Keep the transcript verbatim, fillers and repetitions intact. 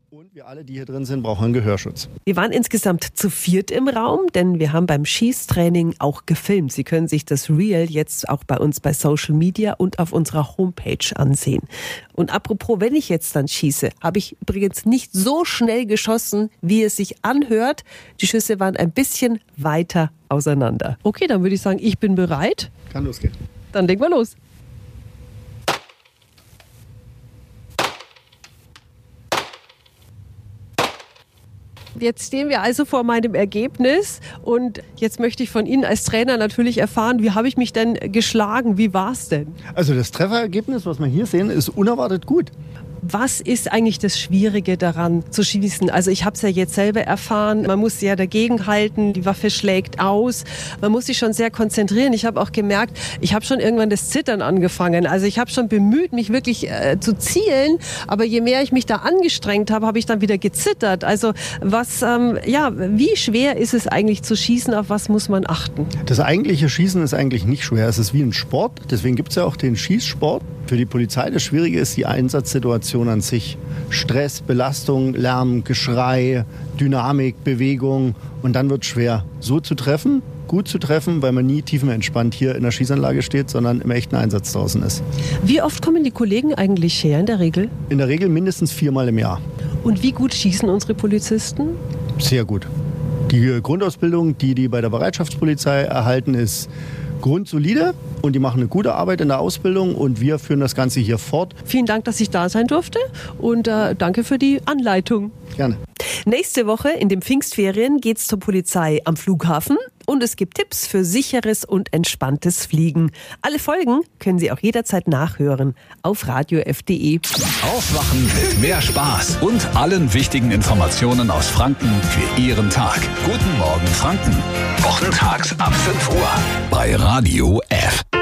Und wir alle, die hier drin sind, brauchen einen Gehörschutz. Wir waren insgesamt zu viert im Raum, denn wir haben beim Schießtraining auch gefilmt. Sie können sich das Reel jetzt auch bei uns bei Social Media und auf unserer Homepage ansehen. Und apropos, wenn ich jetzt dann schieße, habe ich übrigens nicht so schnell geschossen, wie es sich anhört. Die Schüsse waren ein bisschen weiter auseinander. Okay, dann würde ich sagen, ich bin bereit. Kann losgehen. Dann legen wir los. Jetzt stehen wir also vor meinem Ergebnis und jetzt möchte ich von Ihnen als Trainer natürlich erfahren, wie habe ich mich denn geschlagen? Wie war es denn? Also das Trefferergebnis, was wir hier sehen, ist unerwartet gut. Was ist eigentlich das Schwierige daran zu schießen? Also ich habe es ja jetzt selber erfahren, man muss ja dagegen halten, die Waffe schlägt aus, man muss sich schon sehr konzentrieren. Ich habe auch gemerkt, ich habe schon irgendwann das Zittern angefangen. Also ich habe schon bemüht, mich wirklich äh, zu zielen, aber je mehr ich mich da angestrengt habe, habe ich dann wieder gezittert. Also was, ähm, ja, wie schwer ist es eigentlich zu schießen, auf was muss man achten? Das eigentliche Schießen ist eigentlich nicht schwer, es ist wie ein Sport, deswegen gibt es ja auch den Schießsport. Für die Polizei das Schwierige ist die Einsatzsituation an sich. Stress, Belastung, Lärm, Geschrei, Dynamik, Bewegung. Und dann wird es schwer, so zu treffen, gut zu treffen, weil man nie tiefenentspannt hier in der Schießanlage steht, sondern im echten Einsatz draußen ist. Wie oft kommen die Kollegen eigentlich her in der Regel? In der Regel mindestens viermal im Jahr. Und wie gut schießen unsere Polizisten? Sehr gut. Die Grundausbildung, die die bei der Bereitschaftspolizei erhalten, ist grundsolide und die machen eine gute Arbeit in der Ausbildung und wir führen das Ganze hier fort. Vielen Dank, dass ich da sein durfte und äh, danke für die Anleitung. Gerne. Nächste Woche in den Pfingstferien geht's zur Polizei am Flughafen und es gibt Tipps für sicheres und entspanntes Fliegen. Alle Folgen können Sie auch jederzeit nachhören auf radio f punkt de. Aufwachen mit mehr Spaß und allen wichtigen Informationen aus Franken für Ihren Tag. Guten Morgen Franken. Wochentags ab fünf Uhr bei Radio F.